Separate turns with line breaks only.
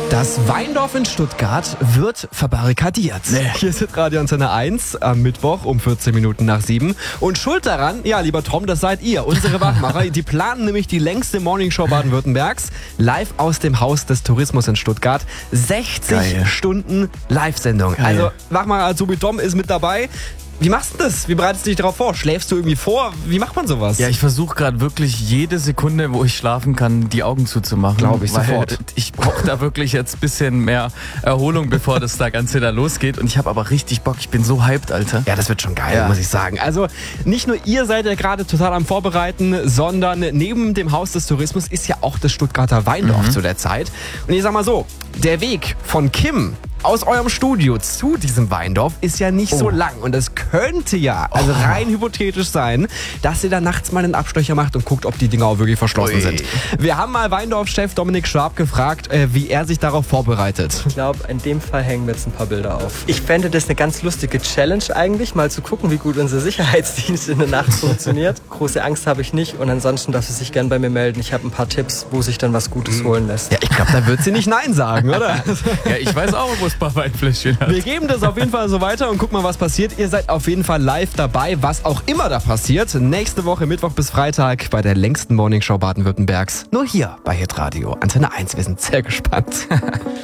Das Weindorf in Stuttgart wird verbarrikadiert. Nee. Hier ist Radio Antenne 1 am Mittwoch um 14 Minuten nach 7. Und schuld daran, ja, lieber Tom, das seid ihr, unsere Wachmacher. Die planen nämlich die längste Morningshow Baden-Württembergs live aus dem Haus des Tourismus in Stuttgart. 60 Geil. Stunden Live-Sendung. Geil. Also Wachmacher Azubi Tom ist mit dabei. Wie machst du das? Wie bereitest du dich darauf vor? Schläfst du irgendwie vor? Wie macht man sowas?
Ja, ich versuche gerade wirklich jede Sekunde, wo ich schlafen kann, die Augen zuzumachen.
Glaube ich sofort.
Ich brauche da wirklich jetzt ein bisschen mehr Erholung, bevor das da Ganze da losgeht. Und ich habe aber richtig Bock. Ich bin so hyped, Alter.
Ja, das wird schon geil, muss ich sagen. Also nicht nur ihr seid ja gerade total am Vorbereiten, sondern neben dem Haus des Tourismus ist ja auch das Stuttgarter Weindorf zu der Zeit. Und ich sag mal so, der Weg von Kim aus eurem Studio zu diesem Weindorf ist ja nicht so lang. Und es könnte ja, also rein hypothetisch sein, dass ihr da nachts mal einen Abstecher macht und guckt, ob die Dinger auch wirklich verschlossen sind. Wir haben mal Weindorf-Chef Dominik Schwab gefragt, wie er sich darauf vorbereitet.
Ich glaube, in dem Fall hängen wir jetzt ein paar Bilder auf. Ich fände das eine ganz lustige Challenge eigentlich, mal zu gucken, wie gut unser Sicherheitsdienst in der Nacht funktioniert. Große Angst habe ich nicht und ansonsten darf sie sich gern bei mir melden. Ich habe ein paar Tipps, wo sich dann was Gutes holen lässt.
Ja, ich glaube, da wird sie nicht Nein sagen, oder?
Ja, ich weiß auch, wo es ein paar Weinfläschchen hat.
Wir geben das auf jeden Fall so weiter und gucken mal, was passiert. Ihr seid auf jeden Fall live dabei, was auch immer da passiert. Nächste Woche, Mittwoch bis Freitag, bei der längsten Morningshow Baden-Württembergs. Nur hier bei Hitradio Antenne 1. Wir sind sehr gespannt.